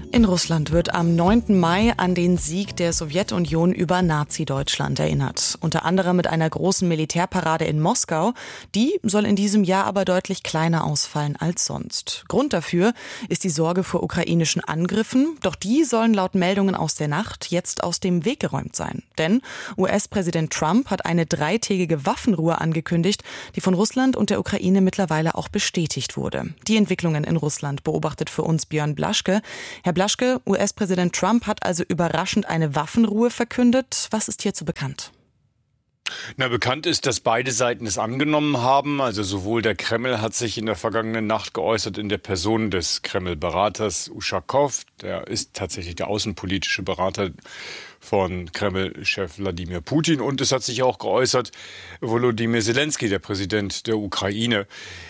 In Russland wird am 9. Mai an den Sieg der Sowjetunion über Nazi-Deutschland erinnert. Unter anderem mit einer großen Militärparade in Moskau. Die soll in diesem Jahr aber deutlich kleiner ausfallen als sonst. Grund dafür ist die Sorge vor ukrainischen Angriffen. Doch die sollen laut Meldungen aus der Nacht jetzt aus dem Weg geräumt sein. Denn US-Präsident Trump hat eine 3-tägige Waffenruhe angekündigt, die von Russland und der Ukraine mittlerweile auch bestätigt wurde. Die Entwicklungen in Russland beobachtet für uns Björn Blaschke. Herr Blaschke, US-Präsident Trump hat also überraschend eine Waffenruhe verkündet. Was ist hierzu bekannt? Bekannt ist, dass beide Seiten es angenommen haben. Also sowohl der Kreml hat sich in der vergangenen Nacht geäußert in der Person des Kreml-Beraters Uschakow. Der ist tatsächlich der außenpolitische Berater von Kreml-Chef Wladimir Putin. Und es hat sich auch geäußert Volodymyr Zelensky, der Präsident der Ukraine.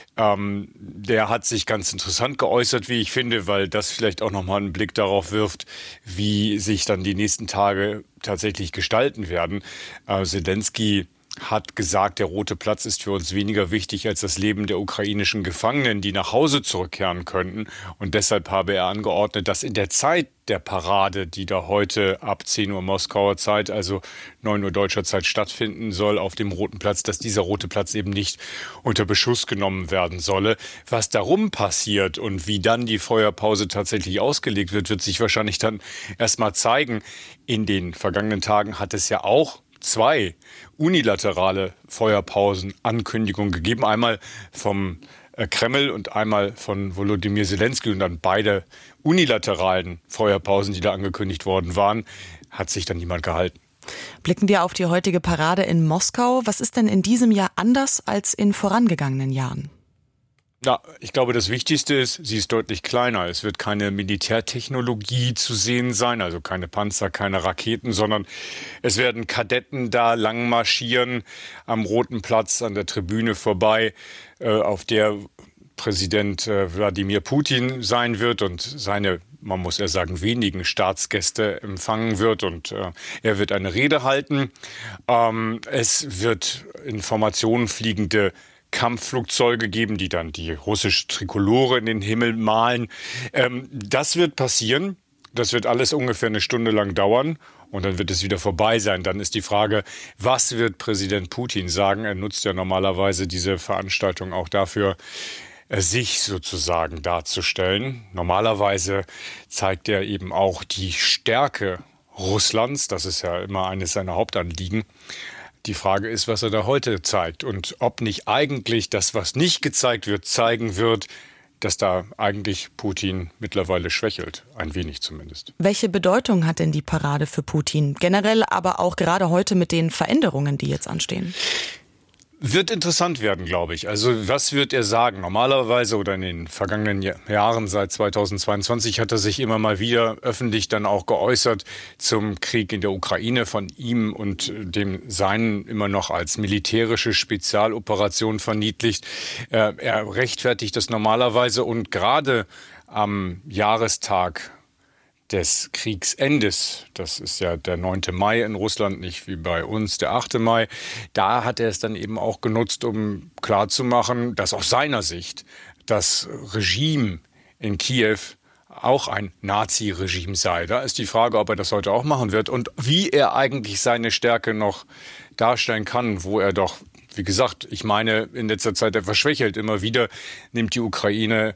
Der hat sich ganz interessant geäußert, wie ich finde, weil das vielleicht auch nochmal einen Blick darauf wirft, wie sich dann die nächsten Tage tatsächlich gestalten werden. Zelensky hat gesagt, der Rote Platz ist für uns weniger wichtig als das Leben der ukrainischen Gefangenen, die nach Hause zurückkehren könnten. Und deshalb habe er angeordnet, dass in der Zeit der Parade, die da heute ab 10 Uhr Moskauer Zeit, also 9 Uhr deutscher Zeit stattfinden soll auf dem Roten Platz, dass dieser Rote Platz eben nicht unter Beschuss genommen werden solle. Was darum passiert und wie dann die Feuerpause tatsächlich ausgelegt wird, wird sich wahrscheinlich dann erstmal zeigen. In den vergangenen Tagen hat es ja auch 2 unilaterale Feuerpausen-Ankündigungen gegeben. Einmal vom Kreml und einmal von Volodymyr Zelensky. Und dann beide unilateralen Feuerpausen, die da angekündigt worden waren, hat sich dann niemand gehalten. Blicken wir auf die heutige Parade in Moskau. Was ist denn in diesem Jahr anders als in vorangegangenen Jahren? Ich glaube, das Wichtigste ist, sie ist deutlich kleiner. Es wird keine Militärtechnologie zu sehen sein, also keine Panzer, keine Raketen, sondern es werden Kadetten da lang marschieren am Roten Platz an der Tribüne vorbei, auf der Präsident Wladimir Putin sein wird und seine, man muss ja sagen, wenigen Staatsgäste empfangen wird, und er wird eine Rede halten. Es wird in Formationen fliegende Kampfflugzeuge geben, die dann die russische Trikolore in den Himmel malen. Das wird passieren. Das wird alles ungefähr eine Stunde lang dauern und dann wird es wieder vorbei sein. Dann ist die Frage, was wird Präsident Putin sagen? Er nutzt ja normalerweise diese Veranstaltung auch dafür, sich sozusagen darzustellen. Normalerweise zeigt er eben auch die Stärke Russlands. Das ist ja immer eines seiner Hauptanliegen. Die Frage ist, was er da heute zeigt und ob nicht eigentlich das, was nicht gezeigt wird, zeigen wird, dass da eigentlich Putin mittlerweile schwächelt, ein wenig zumindest. Welche Bedeutung hat denn die Parade für Putin? Generell, aber auch gerade heute mit den Veränderungen, die jetzt anstehen? Wird interessant werden, glaube ich. Also was wird er sagen? Normalerweise oder in den vergangenen Jahren seit 2022 hat er sich immer mal wieder öffentlich dann auch geäußert zum Krieg in der Ukraine, von ihm und dem Seinen immer noch als militärische Spezialoperation verniedlicht. Er rechtfertigt das normalerweise, und gerade am Jahrestag des Kriegsendes, das ist ja der 9. Mai in Russland, nicht wie bei uns der 8. Mai, da hat er es dann eben auch genutzt, um klarzumachen, dass aus seiner Sicht das Regime in Kiew auch ein Nazi-Regime sei. Da ist die Frage, ob er das heute auch machen wird und wie er eigentlich seine Stärke noch darstellen kann, wo er doch, wie gesagt, ich meine, in letzter Zeit er verschwächelt. Immer wieder nimmt die Ukraine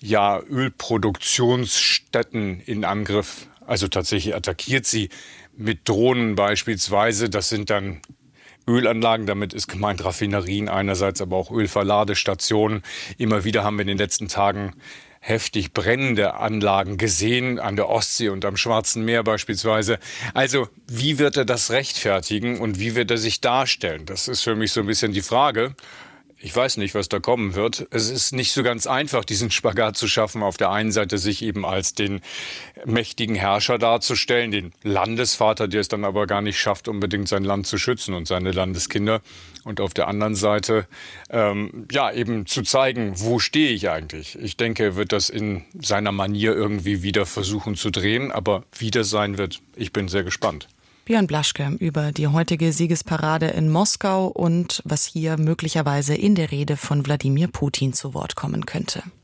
Ölproduktionsstätten in Angriff. Also tatsächlich attackiert sie mit Drohnen beispielsweise. Das sind dann Ölanlagen, damit ist gemeint Raffinerien einerseits, aber auch Ölverladestationen. Immer wieder haben wir in den letzten Tagen heftig brennende Anlagen gesehen, an der Ostsee und am Schwarzen Meer beispielsweise. Also wie wird er das rechtfertigen und wie wird er sich darstellen? Das ist für mich so ein bisschen die Frage. Ich weiß nicht, was da kommen wird. Es ist nicht so ganz einfach, diesen Spagat zu schaffen. Auf der einen Seite sich eben als den mächtigen Herrscher darzustellen, den Landesvater, der es dann aber gar nicht schafft, unbedingt sein Land zu schützen und seine Landeskinder. Und auf der anderen Seite eben zu zeigen, wo stehe ich eigentlich. Ich denke, er wird das in seiner Manier irgendwie wieder versuchen zu drehen. Aber wie das sein wird, ich bin sehr gespannt. Björn Blaschke über die heutige Siegesparade in Moskau und was hier möglicherweise in der Rede von Wladimir Putin zu Wort kommen könnte.